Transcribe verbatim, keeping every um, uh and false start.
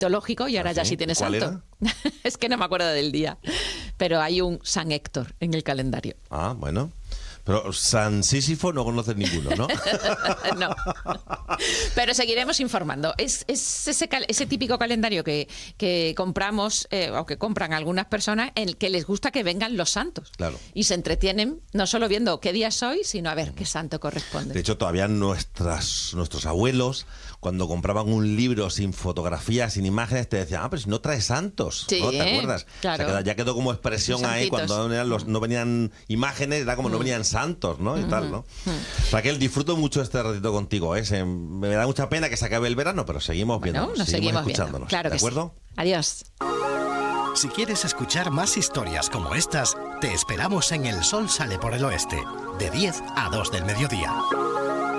teológico y ahora ¿Ah, ya sí? sí tiene ¿Cuál santo. Es que no me acuerdo del día, pero hay un San Héctor en el calendario. Ah, bueno. Pero San Sísifo no conoces ninguno, ¿no? No. Pero seguiremos informando. Es, es ese, cal- ese típico calendario que, que compramos, eh, o que compran algunas personas, en el que les gusta que vengan los santos. Claro. Y se entretienen no solo viendo qué día es hoy, sino a ver qué santo corresponde. De hecho, todavía nuestras, nuestros abuelos, cuando compraban un libro sin fotografías, sin imágenes, te decían, ah, pero si no trae santos, Sí, ¿no? ¿Te acuerdas? claro. O sea, que ya quedó como expresión Los ahí, santitos. cuando no venían, los, no venían imágenes, era como no venían santos, ¿no? Y tal, ¿no? Raquel, disfruto mucho este ratito contigo, ¿eh? Se- me da mucha pena que se acabe el verano, pero seguimos Bueno, viéndonos, nos seguimos, seguimos viendo. escuchándonos. Claro ¿De que sí. acuerdo? Adiós. Si quieres escuchar más historias como estas, te esperamos en El Sol Sale por el Oeste, de diez a dos del mediodía.